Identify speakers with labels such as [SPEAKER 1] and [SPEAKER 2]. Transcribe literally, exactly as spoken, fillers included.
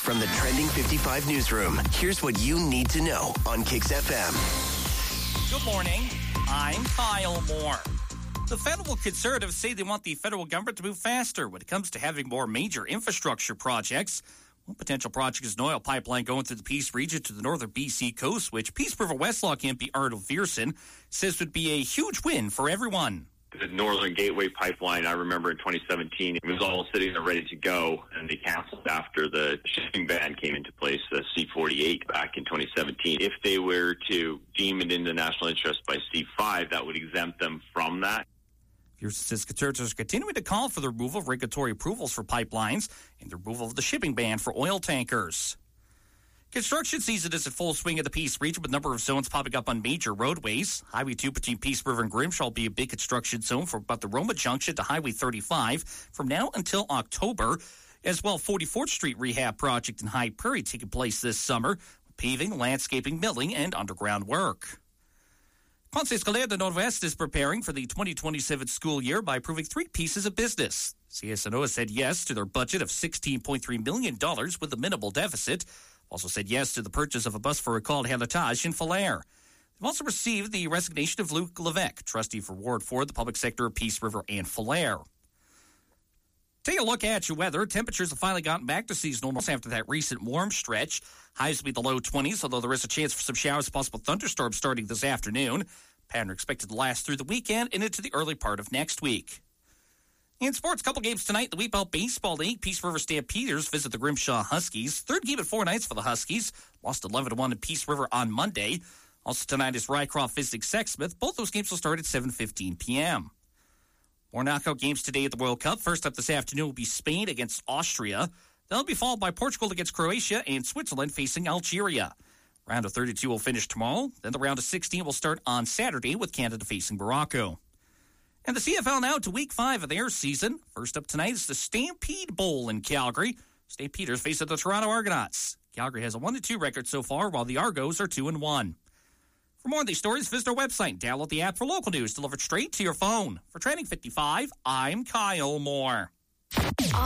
[SPEAKER 1] From the Trending fifty-five newsroom, here's what you need to know on Kicks F M.
[SPEAKER 2] Good morning. I'm Kyle Moore. The federal conservatives say they want the federal government to move faster when it comes to having more major infrastructure projects. One potential project is an oil pipeline going through the Peace region to the northern B C coast, which Peace River Westlock M P Arnold Viersen says would be a huge win for everyone.
[SPEAKER 3] The Northern Gateway Pipeline, I remember in twenty seventeen, it was all sitting there ready to go, and they canceled after the shipping ban came into place, the C forty-eight back in twenty seventeen. If they were to deem it in the national interest by C five, that would exempt them from that.
[SPEAKER 2] Viersen says conservatives are continuing to call for the removal of regulatory approvals for pipelines and the removal of the shipping ban for oil tankers. Construction season is in full swing in the Peace region with a number of zones popping up on major roadways. Highway two between Peace River and Grimshaw will be a big construction zone from about the Roma Junction to Highway thirty-five from now until October. As well, forty-fourth Street rehab project in High Prairie taking place this summer with paving, landscaping, milling, and underground work. Conseil Scolaire de Nord-Ouest is preparing for the twenty twenty-seven school year by approving three pieces of business. C S N O has said yes to their budget of sixteen point three million dollars with a minimal deficit. Also said yes to the purchase of a bus for Recalled Heritage in Falher. They've also received the resignation of Luc Levesque, trustee for Ward four, the public sector of Peace River and Falher. Take a look at your weather. Temperatures have finally gotten back to seasonal norms after that recent warm stretch. Highs will be the low twenties, although there is a chance for some showers, possible thunderstorms starting this afternoon. Pattern expected to last through the weekend and into the early part of next week. In sports, couple games tonight. The Weepaw Baseball League, Peace River Stampeders visit the Grimshaw Huskies. Third game at four nights for the Huskies. Lost eleven to one in Peace River on Monday. Also tonight is Rycroft visiting Sexsmith. Both those games will start at seven fifteen p.m. More knockout games today at the World Cup. First up this afternoon will be Spain against Austria. They'll be followed by Portugal against Croatia and Switzerland facing Algeria. Round of thirty-two will finish tomorrow. Then the round of sixteen will start on Saturday with Canada facing Morocco. And the C F L now to week five of their season. First up tonight is the Stampede Bowl in Calgary. Stampeders face the Toronto Argonauts. Calgary has a one to two record so far, while the Argos are two and one. For more on these stories, visit our website and download the app for local news delivered straight to your phone. For Trending fifty-five, I'm Kyle Moore.